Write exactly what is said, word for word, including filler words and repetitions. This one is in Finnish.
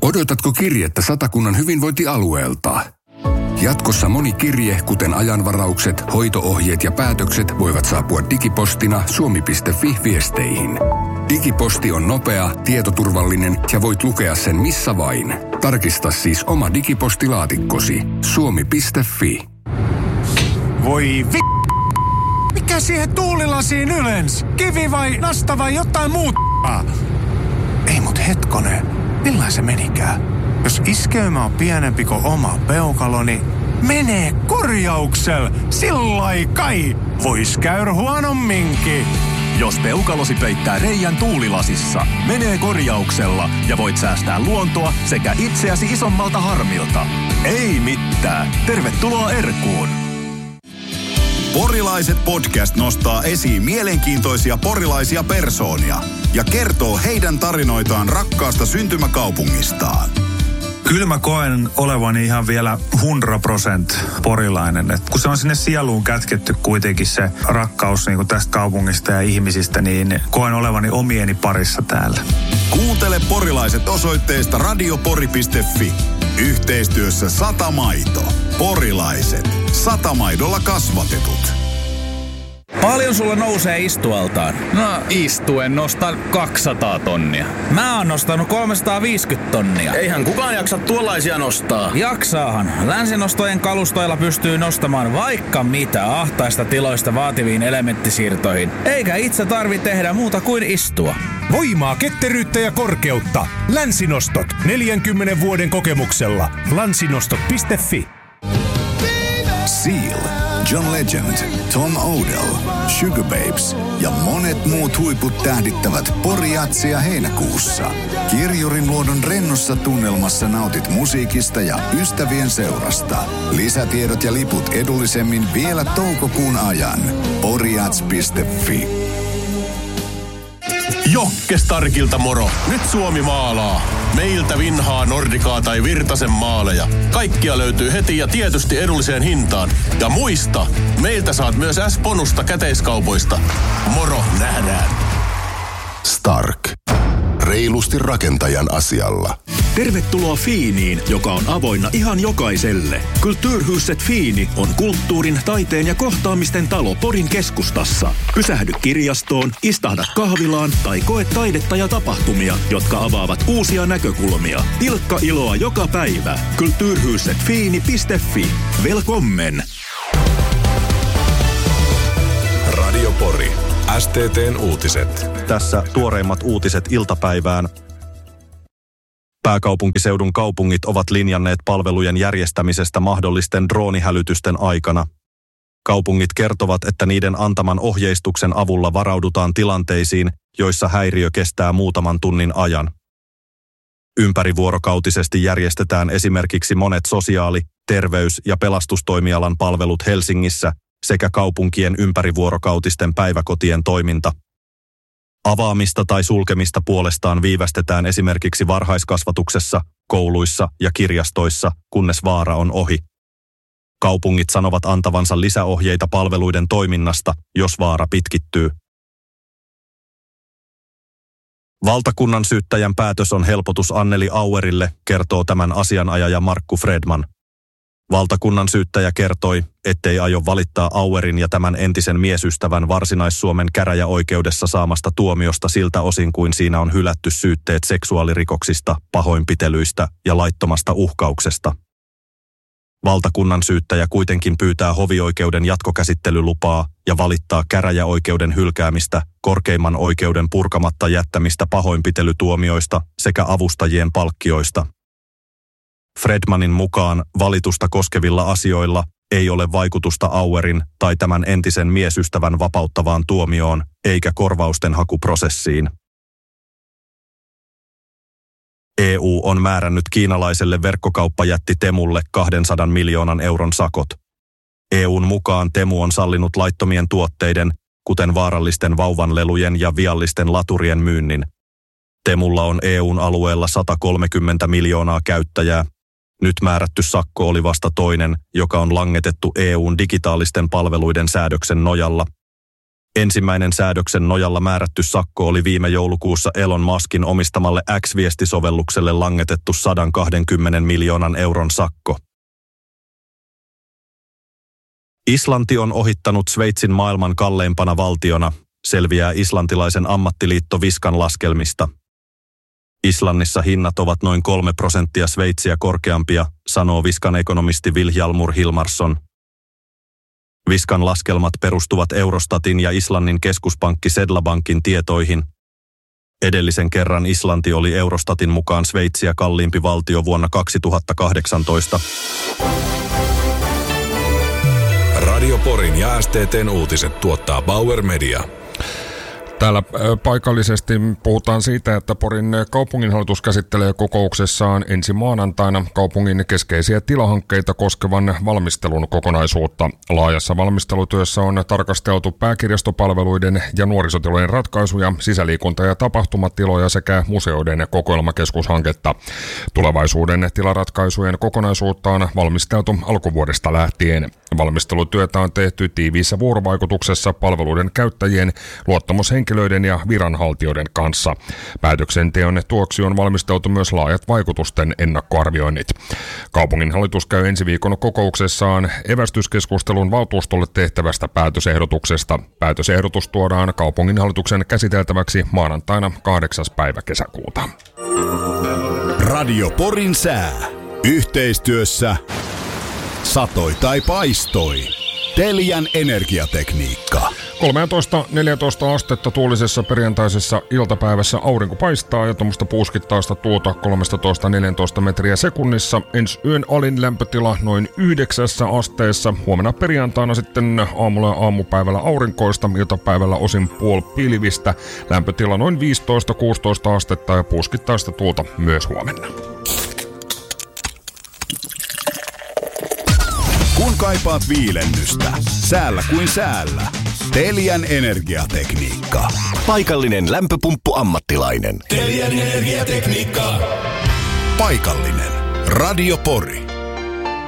Odotatko kirjettä Satakunnan hyvinvointialueelta? Jatkossa moni kirje, kuten ajanvaraukset, hoito-ohjeet ja päätökset voivat saapua digipostina suomi piste fi-viesteihin. Digiposti on nopea, tietoturvallinen ja voit lukea sen missä vain. Tarkista siis oma digipostilaatikkosi. suomi piste fi. Voi vi... Mikä siihen tuulilasiin ylens? Kivi vai nasta vai jotain muuta? Ei mut hetkonen, millään se menikään? Jos iskeymä on pienempi kuin oma peukalo, niin menee korjauksella. Sillai kai. Vois käydä huonomminkin. Jos peukalosi peittää reijän tuulilasissa, menee korjauksella ja voit säästää luontoa sekä itseäsi isommalta harmilta. Ei mitään. Tervetuloa Erkuun. Porilaiset podcast nostaa esiin mielenkiintoisia porilaisia persoonia ja kertoo heidän tarinoitaan rakkaasta syntymäkaupungistaan. Kyllä mä koen olevani ihan vielä hundra prosent porilainen. Et kun se on sinne sieluun kätketty kuitenkin se rakkaus niin kuin tästä kaupungista ja ihmisistä, niin koen olevani omieni parissa täällä. Kuuntele Porilaiset osoitteesta radiopori piste fi. Yhteistyössä Satamaito. Porilaiset. Satamaidolla kasvatetut. Paljon sulla nousee istualtaan? No istuen nostan kaksisataa tonnia. Mä oon nostanut kolmesataaviisikymmentä tonnia. Eihän kukaan jaksa tuollaisia nostaa. Jaksaahan. Länsinostojen kalustoilla pystyy nostamaan vaikka mitä ahtaista tiloista vaativiin elementtisiirtoihin. Eikä itse tarvi tehdä muuta kuin istua. Voimaa, ketteryyttä ja korkeutta. Länsinostot. neljänkymmenen vuoden kokemuksella. Länsinostot piste fi. Seal, John Legend, Tom Odell, Sugar Babes ja monet muut huiput tähdittävät Pori-jatsia heinäkuussa. Kirjurin luodon rennossa tunnelmassa nautit musiikista ja ystävien seurasta. Lisätiedot ja liput edullisemmin vielä toukokuun ajan. Porijats piste fi. Jokke Starkilta moro. Nyt Suomi maalaa. Meiltä vinhaa Nordikaa tai Virtasen maaleja. Kaikkia löytyy heti ja tietysti edulliseen hintaan. Ja muista, meiltä saat myös S-bonusta käteiskaupoista. Moro, nähdään. Stark. Reilusti rakentajan asialla. Tervetuloa Fiiniin, joka on avoinna ihan jokaiselle. Kulturhuset Fiini on kulttuurin, taiteen ja kohtaamisten talo Porin keskustassa. Pysähdy kirjastoon, istahda kahvilaan tai koe taidetta ja tapahtumia, jotka avaavat uusia näkökulmia. Pilkka iloa joka päivä. kulturhuset fiini piste fi. Velkommen! Radio Pori. S T T:n uutiset. Tässä tuoreimmat uutiset iltapäivään. Pääkaupunkiseudun kaupungit ovat linjanneet palvelujen järjestämisestä mahdollisten droonihälytysten aikana. Kaupungit kertovat, että niiden antaman ohjeistuksen avulla varaudutaan tilanteisiin, joissa häiriö kestää muutaman tunnin ajan. Ympärivuorokautisesti järjestetään esimerkiksi monet sosiaali-, terveys- ja pelastustoimialan palvelut Helsingissä sekä kaupunkien ympärivuorokautisten päiväkotien toiminta. Avaamista tai sulkemista puolestaan viivästetään esimerkiksi varhaiskasvatuksessa, kouluissa ja kirjastoissa, kunnes vaara on ohi. Kaupungit sanovat antavansa lisäohjeita palveluiden toiminnasta, jos vaara pitkittyy. Valtakunnan syyttäjän päätös on helpotus Anneli Auerille, kertoo tämän asianajaja Markku Fredman. Valtakunnan syyttäjä kertoi, ettei aio valittaa Auerin ja tämän entisen miesystävän Varsinais-Suomen käräjäoikeudessa saamasta tuomiosta siltä osin kuin siinä on hylätty syytteet seksuaalirikoksista, pahoinpitelyistä ja laittomasta uhkauksesta. Valtakunnan syyttäjä kuitenkin pyytää hovioikeuden jatkokäsittelylupaa ja valittaa käräjäoikeuden hylkäämistä, korkeimman oikeuden purkamatta jättämistä pahoinpitelytuomioista sekä avustajien palkkioista. Fredmanin mukaan valitusta koskevilla asioilla ei ole vaikutusta Auerin tai tämän entisen miesystävän vapauttavaan tuomioon eikä korvausten hakuprosessiin. E U on määrännyt kiinalaiselle verkkokauppajätti Temulle kahdensadan miljoonan euron sakot. E U:n mukaan Temu on sallinut laittomien tuotteiden, kuten vaarallisten vauvanlelujen ja viallisten laturien myynnin. Temulla on E U:n alueella sata kolmekymmentä miljoonaa käyttäjää. Nyt määrätty sakko oli vasta toinen, joka on langetettu E U:n digitaalisten palveluiden säädöksen nojalla. Ensimmäinen säädöksen nojalla määrätty sakko oli viime joulukuussa Elon Muskin omistamalle X-viestisovellukselle langetettu sata kaksikymmentä miljoonan euron sakko. Islanti on ohittanut Sveitsin maailman kalleimpana valtiona, selviää islantilaisen ammattiliitto Viskan laskelmista. Islannissa hinnat ovat noin kolme prosenttia Sveitsiä korkeampia, sanoo Viskan ekonomisti Vilhjalmur Hilmarsson. Viskan laskelmat perustuvat Eurostatin ja Islannin keskuspankki Sedlabankin tietoihin. Edellisen kerran Islanti oli Eurostatin mukaan Sveitsiä kalliimpi valtio vuonna kaksituhattakahdeksantoista. Radio Porin ja S T T:n uutiset tuottaa Bauer Media. Täällä paikallisesti puhutaan siitä, että Porin kaupunginhallitus käsittelee kokouksessaan ensi maanantaina kaupungin keskeisiä tilahankkeita koskevan valmistelun kokonaisuutta. Laajassa valmistelutyössä on tarkasteltu pääkirjastopalveluiden ja nuorisotilojen ratkaisuja, sisäliikunta- ja tapahtumatiloja sekä museoiden kokoelmakeskushanketta. Tulevaisuuden tilaratkaisujen kokonaisuutta on valmisteltu alkuvuodesta lähtien. Valmistelutyötä on tehty tiiviissä vuorovaikutuksessa palveluiden käyttäjien, luottamushenkilöiden ja viranhaltijoiden kanssa. Päätöksenteon tuoksi on valmisteltu myös laajat vaikutusten ennakkoarvioinnit. Kaupunginhallitus käy ensi viikon kokouksessaan evästyskeskustelun valtuustolle tehtävästä päätösehdotuksesta. Päätösehdotus tuodaan kaupunginhallituksen käsiteltäväksi maanantaina kahdeksas päivä kesäkuuta. Radio Porin sää. Yhteistyössä satoi tai paistoi. Telian energiatekniikka. kolmetoista neljätoista astetta tuulisessa perjantaisessa iltapäivässä aurinko paistaa ja tuommoista puuskittaista tuota kolmetoista neljätoista metriä sekunnissa. Ensi yön alin lämpötila noin yhdeksässä asteessa. Huomenna perjantaina sitten aamulla ja aamupäivällä aurinkoista, iltapäivällä osin puolipilvistä. Lämpötila noin viisitoista kuusitoista astetta ja puuskittaista tuota myös huomenna. Kun kaipaat viilennystä, säällä kuin säällä. Telian energiatekniikka. Paikallinen lämpöpumppu-ammattilainen. Telian energiatekniikka. Paikallinen. Radio Pori.